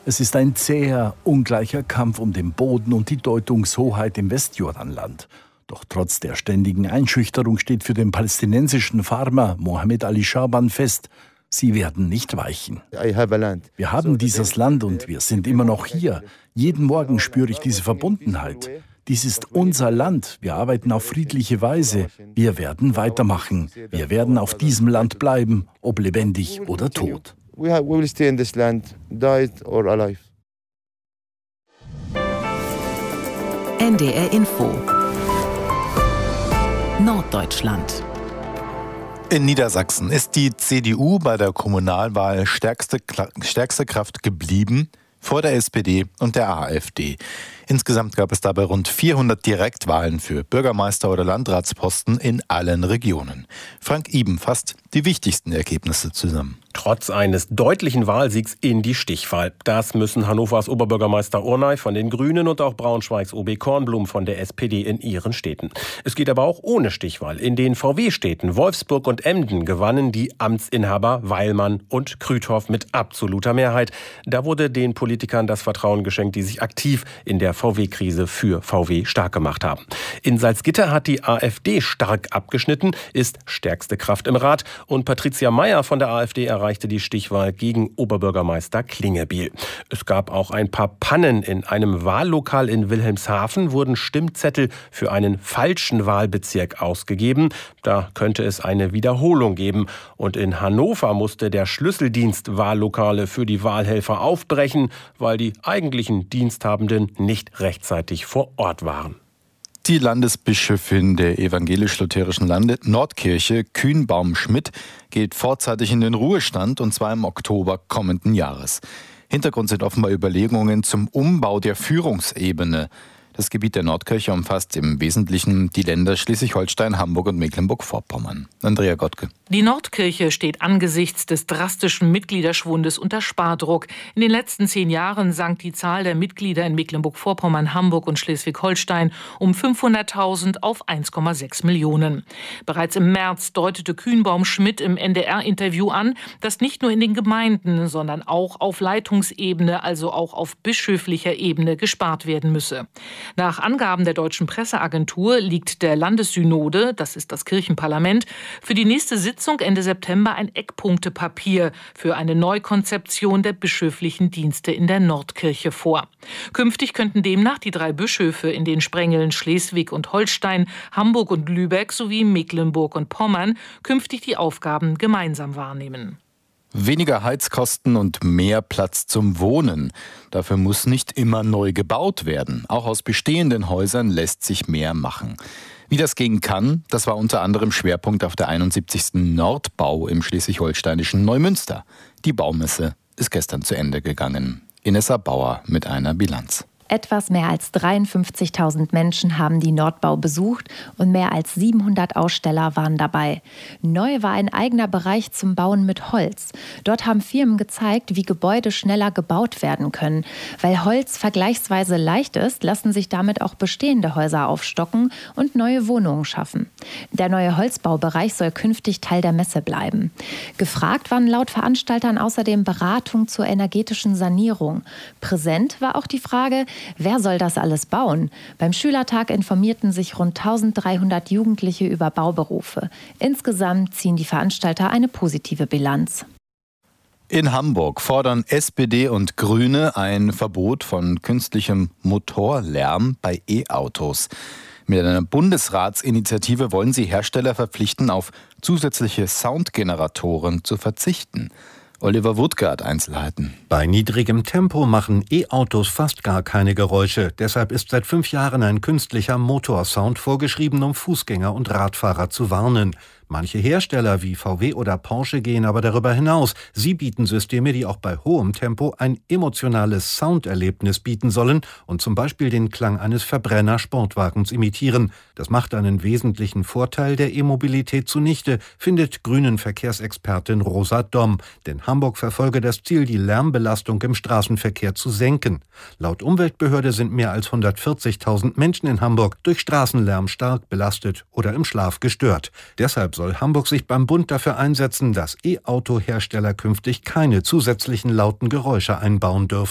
Es ist ein zäher, ungleicher Kampf um den Boden und die Deutungshoheit im Westjordanland. Doch trotz der ständigen Einschüchterung steht für den palästinensischen Farmer Mohammed Ali Shaban fest: Sie werden nicht weichen. Wir haben dieses Land und wir sind immer noch hier. Jeden Morgen spüre ich diese Verbundenheit. Dies ist unser Land. Wir arbeiten auf friedliche Weise. Wir werden weitermachen. Wir werden auf diesem Land bleiben, ob lebendig oder tot. We will stay in this land, died or alive. NDR Info Norddeutschland. In Niedersachsen ist die CDU bei der Kommunalwahl stärkste Kraft geblieben, vor der SPD und der AfD. Insgesamt gab es dabei rund 400 Direktwahlen für Bürgermeister- oder Landratsposten in allen Regionen. Frank Iben fasst die wichtigsten Ergebnisse zusammen. Trotz eines deutlichen Wahlsiegs in die Stichwahl. Das müssen Hannovers Oberbürgermeister Urnay von den Grünen und auch Braunschweigs OB Kornblum von der SPD in ihren Städten. Es geht aber auch ohne Stichwahl. In den VW-Städten Wolfsburg und Emden gewannen die Amtsinhaber Weilmann und Krüthoff mit absoluter Mehrheit. Da wurde den Politikern das Vertrauen geschenkt, die sich aktiv in der VW-Krise für VW stark gemacht haben. In Salzgitter hat die AfD stark abgeschnitten, ist stärkste Kraft im Rat, und Patricia Mayer von der AfD erreichte die Stichwahl gegen Oberbürgermeister Klingebiel. Es gab auch ein paar Pannen. In einem Wahllokal in Wilhelmshaven wurden Stimmzettel für einen falschen Wahlbezirk ausgegeben. Da könnte es eine Wiederholung geben. Und in Hannover musste der Schlüsseldienst Wahllokale für die Wahlhelfer aufbrechen, weil die eigentlichen Diensthabenden nicht rechtzeitig vor Ort waren. Die Landesbischöfin der evangelisch-lutherischen Nordkirche, Kühnbaum-Schmidt, geht vorzeitig in den Ruhestand, und zwar im Oktober kommenden Jahres. Hintergrund sind offenbar Überlegungen zum Umbau der Führungsebene. Das Gebiet der Nordkirche umfasst im Wesentlichen die Länder Schleswig-Holstein, Hamburg und Mecklenburg-Vorpommern. Andrea Gottke. Die Nordkirche steht angesichts des drastischen Mitgliederschwundes unter Spardruck. In den letzten 10 Jahren sank die Zahl der Mitglieder in Mecklenburg-Vorpommern, Hamburg und Schleswig-Holstein um 500.000 auf 1,6 Millionen. Bereits im März deutete Kühnbaum-Schmidt im NDR-Interview an, dass nicht nur in den Gemeinden, sondern auch auf Leitungsebene, also auch auf bischöflicher Ebene, gespart werden müsse. Nach Angaben der Deutschen Presseagentur liegt der Landessynode, das ist das Kirchenparlament, für die nächste Sitzung Ende September ein Eckpunktepapier für eine Neukonzeption der bischöflichen Dienste in der Nordkirche vor. Künftig könnten demnach die 3 Bischöfe in den Sprengeln Schleswig und Holstein, Hamburg und Lübeck sowie Mecklenburg und Pommern künftig die Aufgaben gemeinsam wahrnehmen. Weniger Heizkosten und mehr Platz zum Wohnen. Dafür muss nicht immer neu gebaut werden. Auch aus bestehenden Häusern lässt sich mehr machen. Wie das gehen kann, das war unter anderem Schwerpunkt auf der 71. Nordbau im schleswig-holsteinischen Neumünster. Die Baumesse ist gestern zu Ende gegangen. Inessa Bauer mit einer Bilanz. Etwas mehr als 53.000 Menschen haben die Nordbau besucht und mehr als 700 Aussteller waren dabei. Neu war ein eigener Bereich zum Bauen mit Holz. Dort haben Firmen gezeigt, wie Gebäude schneller gebaut werden können. Weil Holz vergleichsweise leicht ist, lassen sich damit auch bestehende Häuser aufstocken und neue Wohnungen schaffen. Der neue Holzbaubereich soll künftig Teil der Messe bleiben. Gefragt waren laut Veranstaltern außerdem Beratung zur energetischen Sanierung. Präsent war auch die Frage, wer soll das alles bauen? Beim Schülertag informierten sich rund 1300 Jugendliche über Bauberufe. Insgesamt ziehen die Veranstalter eine positive Bilanz. In Hamburg fordern SPD und Grüne ein Verbot von künstlichem Motorlärm bei E-Autos. Mit einer Bundesratsinitiative wollen sie Hersteller verpflichten, auf zusätzliche Soundgeneratoren zu verzichten. Oliver Wuttke hat Einzelheiten. Bei niedrigem Tempo machen E-Autos fast gar keine Geräusche. Deshalb ist seit 5 Jahren ein künstlicher Motorsound vorgeschrieben, um Fußgänger und Radfahrer zu warnen. Manche Hersteller wie VW oder Porsche gehen aber darüber hinaus. Sie bieten Systeme, die auch bei hohem Tempo ein emotionales Sounderlebnis bieten sollen und zum Beispiel den Klang eines Verbrenner-Sportwagens imitieren. Das macht einen wesentlichen Vorteil der E-Mobilität zunichte, findet Grünen-Verkehrsexpertin Rosa Domm. Denn Hamburg verfolge das Ziel, die Lärmbelastung im Straßenverkehr zu senken. Laut Umweltbehörde sind mehr als 140.000 Menschen in Hamburg durch Straßenlärm stark belastet oder im Schlaf gestört. Deshalb soll Hamburg sich beim Bund dafür einsetzen, dass E-Auto-Hersteller künftig keine zusätzlichen lauten Geräusche einbauen dürfen.